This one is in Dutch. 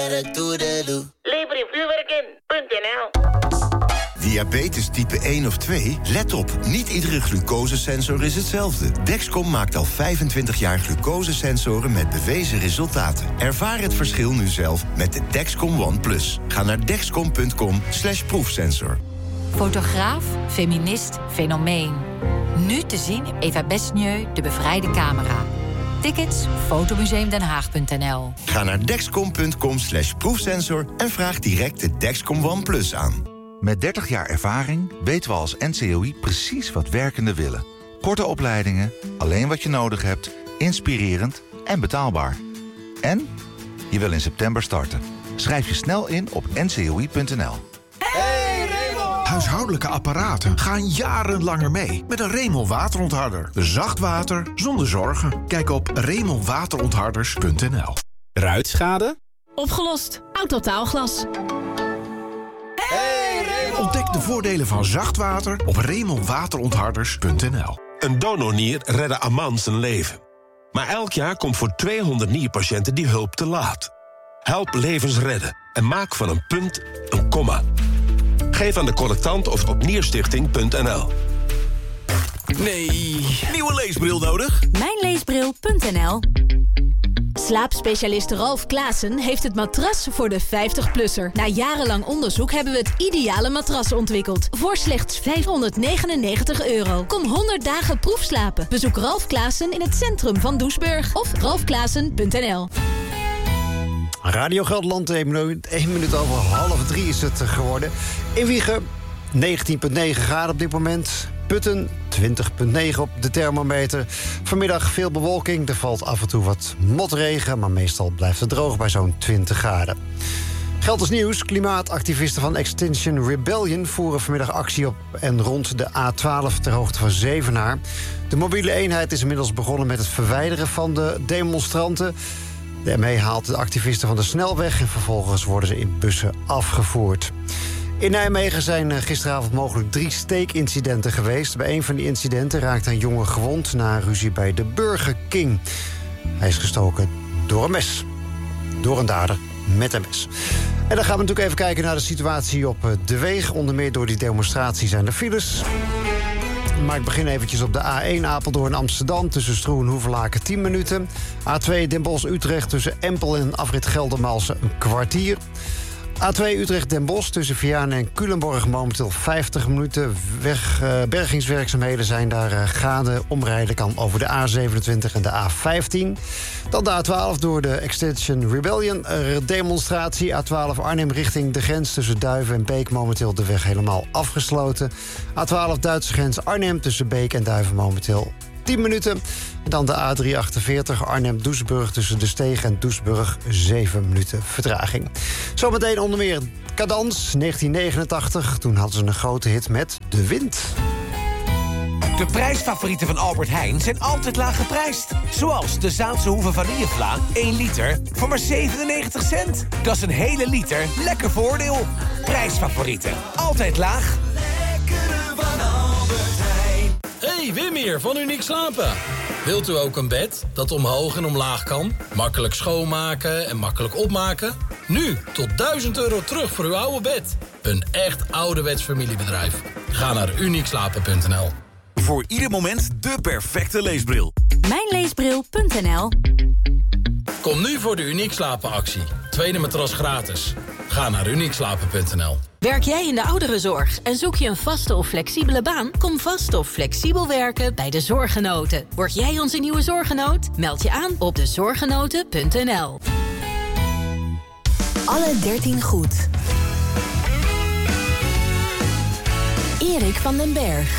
Lebrivuurwerken.nl. Diabetes type 1 of 2? Let op, niet iedere glucosesensor is hetzelfde. Dexcom maakt al 25 jaar glucosesensoren met bewezen resultaten. Ervaar het verschil nu zelf met de Dexcom ONE+. Ga naar dexcom.com/proefsensor. Fotograaf, feminist, fenomeen. Nu te zien Eva Besnieu, de bevrijde camera. Tickets, fotomuseumdenhaag.nl. Ga naar dexcom.com/proefsensor en vraag direct de Dexcom ONE+ aan. Met 30 jaar ervaring weten we als NCOI precies wat werkenden willen. Korte opleidingen, alleen wat je nodig hebt, inspirerend en betaalbaar. En je wil in september starten. Schrijf je snel in op ncoi.nl. Huishoudelijke apparaten gaan jarenlanger mee met een Remel waterontharder. Zacht water zonder zorgen. Kijk op remelwaterontharders.nl. Ruitschade? Opgelost. Autotaalglas. Ontdek de voordelen van zacht water op remelwaterontharders.nl. Een donornier redde Aman zijn leven. Maar elk jaar komt voor 200 nierpatiënten die hulp te laat. Help levens redden en maak van een punt een komma. Geef aan de collectant of op nierstichting.nl. Nee. Nieuwe leesbril nodig? Mijnleesbril.nl. Slaapspecialist Ralf Klaassen heeft het matras voor de 50-plusser. Na jarenlang onderzoek hebben we het ideale matras ontwikkeld. Voor slechts €599. Kom 100 dagen proefslapen. Bezoek Ralf Klaassen in het centrum van Doesburg. Of ralfklaassen.nl. Radio Gelderland, 1 minuut over 2:30 is het geworden. In Wijchen 19,9 graden op dit moment. Putten 20,9 op de thermometer. Vanmiddag veel bewolking, er valt af en toe wat motregen, maar meestal blijft het droog bij zo'n 20 graden. Gelders nieuws, klimaatactivisten van Extinction Rebellion voeren vanmiddag actie op en rond de A12 ter hoogte van Zevenaar. De mobiele eenheid is inmiddels begonnen met het verwijderen van de demonstranten. De ME haalt de activisten van de snelweg en vervolgens worden ze in bussen afgevoerd. In Nijmegen zijn gisteravond mogelijk 3 steekincidenten geweest. Bij een van die incidenten raakte een jongen gewond na een ruzie bij de Burger King. Hij is gestoken door een mes. Door een dader met een mes. En dan gaan we natuurlijk even kijken naar de situatie op de weg. Onder meer door die demonstratie zijn er files. Maar ik begin eventjes op de A1 Apeldoorn-Amsterdam... tussen Stroe en Hoevelaken 10 minuten. A2 Den Bosch-Utrecht tussen Empel en afrit Geldermalsen een kwartier. A2 Utrecht-Den Bosch tussen Vianen en Culemborg momenteel 50 minuten. Bergingswerkzaamheden zijn daar gaande. Omrijden kan over de A27 en de A15. Dan de A12 door de Extinction Rebellion demonstratie. A12 Arnhem richting de grens tussen Duiven en Beek momenteel de weg helemaal afgesloten. A12 Duitse grens Arnhem tussen Beek en Duiven momenteel 10 minuten. En dan de A348 Arnhem-Doesburg tussen De Steeg en Doesburg 7 minuten vertraging. Zometeen onder meer Cadans 1989. Toen hadden ze een grote hit met De Wind. De prijsfavorieten van Albert Heijn zijn altijd laag geprijsd. Zoals de Zaanse Hoeve vanillevla, 1 liter, voor maar 97 cent. Dat is een hele liter, lekker voordeel. Prijsfavorieten, altijd laag. Lekkere van Albert Heijn. Hey, Wim hier van Uniek Slapen. Wilt u ook een bed dat omhoog en omlaag kan? Makkelijk schoonmaken en makkelijk opmaken? Nu tot €1000 terug voor uw oude bed. Een echt ouderwets familiebedrijf. Ga naar uniekslapen.nl. Voor ieder moment de perfecte leesbril. Mijnleesbril.nl. Kom nu voor de Uniek Slapen actie. Tweede matras gratis. Ga naar uniekslapen.nl. Werk jij in de ouderenzorg en zoek je een vaste of flexibele baan? Kom vast of flexibel werken bij de Zorggenoten. Word jij onze nieuwe zorggenoot? Meld je aan op dezorggenoten.nl. Alle 13 goed. Erik van den Berg.